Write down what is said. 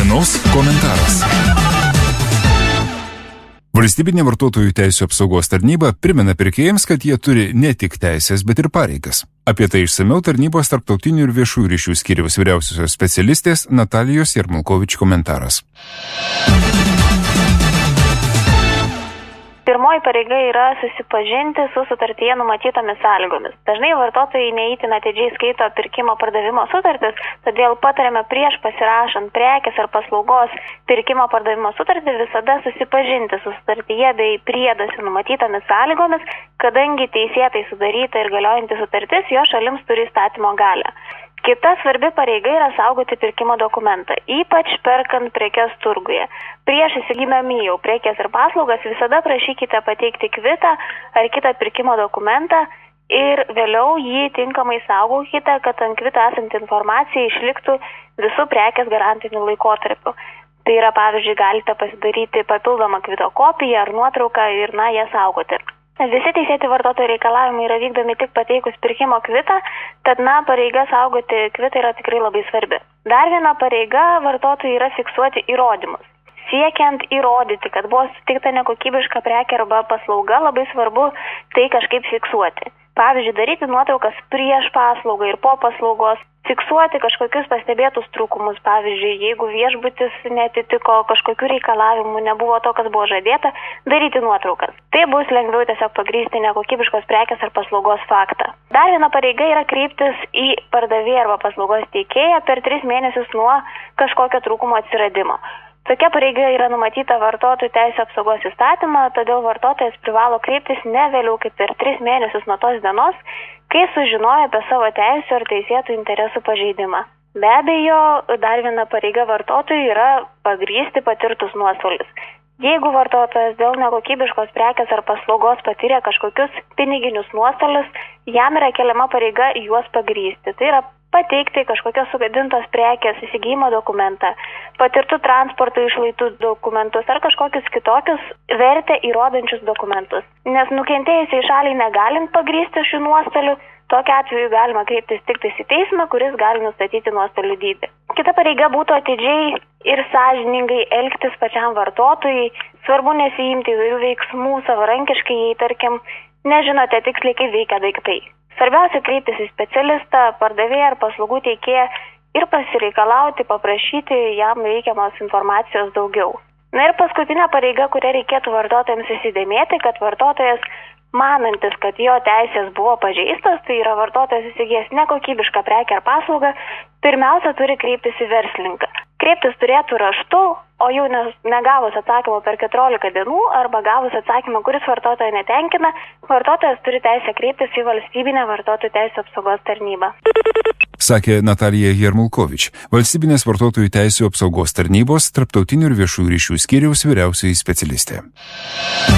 Dienos komentaras. Valstybinė vartotojų teisių apsaugos tarnyba primena pirkėjams, kad jie turi ne tik teisės, bet ir pareigas. Apie tai išsamiau tarnybos tarptautinių ir viešųjų ryšių skyriaus vyriausiosios specialistės Natalijos Jarmulkovič komentaras. Pirmoji pareiga yra susipažinti su sutartyje numatytomis sąlygomis. Dažnai vartotojai neįtin atidžiai skaito pirkimo pardavimo sutartis, todėl patariame prieš pasirašant prekės ar paslaugos pirkimo pardavimo sutartį visada susipažinti su sutartyje bei prieduose numatytomis sąlygomis, kadangi teisėtai sudaryta ir galiojanti sutartis jo šalims turi įstatymo galią. Kita svarbi pareiga yra saugoti pirkimo dokumentą, ypač perkant prekes turguje. Prieš įsigydami jau prekes ir paslaugas visada prašykite pateikti kvitą ar kitą pirkimo dokumentą ir vėliau jį tinkamai saugokite, kad ant kvito esanti informacija išliktų visų prekės garantiniu laikotarpiu. Tai yra, pavyzdžiui, galite pasidaryti papildomą kvito kopiją ar nuotrauką ir ją saugoti. Visi teisėti vartotojų reikalavimai yra vykdomi tik pateikus pirkimo kvitą, tad pareiga saugoti kvitą yra tikrai labai svarbi. Dar viena pareiga vartotojui yra fiksuoti įrodymus. Siekiant įrodyti, kad buvo suteikta nekokybiška prekė arba paslauga, labai svarbu tai kažkaip fiksuoti. Pavyzdžiui, daryti nuotraukas prieš paslaugą ir po paslaugos, fiksuoti kažkokius pastebėtus trūkumus, pavyzdžiui, jeigu viešbutis netitiko kažkokių reikalavimų, nebuvo to, kas buvo žadėta, daryti nuotraukas. Tai bus lengviau tiesiog pagrįsti nekokybiškos prekės ar paslaugos faktą. Dar viena pareiga yra kreiptis į pardavėją arba paslaugos teikėją per 3 mėnesius nuo kažkokio trūkumo atsiradimo. Tokia pareiga yra numatyta vartotojų teisių apsaugos įstatymą, todėl vartotojas privalo kreiptis ne vėliau kaip per 3 mėnesius nuo tos dienos, kai sužinojo apie savo teisių ar teisėtų interesų pažeidimą. Be abejo, dar viena pareiga vartotojui yra pagrįsti patirtus nuostolius. Jeigu vartotojas dėl nekokybiškos prekės ar paslaugos patyrė kažkokius piniginius nuostolius, jam yra keliama pareiga juos pagrįsti. Tai yra pateikti kažkokios sugadintos prekės įsigijimo dokumentą, patirtų transporto išlaidų dokumentus ar kažkokius kitokius vertę įrodančius dokumentus. Nes nukentėjusiai šaliai negalint pagrįsti šių nuostolių, tokiu atveju galima kreiptis tik į teismą, kuris gali nustatyti nuostolių dydį. Kita pareiga būtų atidžiai ir sąžiningai elgtis pačiam vartotojui. Svarbu nesiimti įvairių veiksmų savarankiškai, jei, tarkim, nežinote tiksliai, kaip veikia daiktai. Svarbiausia kreiptis į specialistą, pardavėją ar paslaugų teikėją ir pasireikalauti, paprašyti jam reikiamos informacijos daugiau. Ir paskutinė pareiga, kurią reikėtų vartotojams įsidėmėti, kad vartotojas manantis, kad jo teisės buvo pažeistos, tai yra vartotojas įsigijęs nekokybišką prekę ar paslaugą, pirmiausia turi kreiptis į verslininką. Kreiptis turėtų raštu, o jau negavus atsakymą per 14 dienų arba gavus atsakymą, kuris vartotoją netenkina, vartotojas turi teisę kreiptis į valstybinę vartotojų teisių apsaugos tarnybą. Sakė Natalija Jarmulkovič, Valstybinės vartotojų teisių apsaugos tarnybos tarptautinių ir viešųjų ryšių skyriaus vyriausioji specialistė.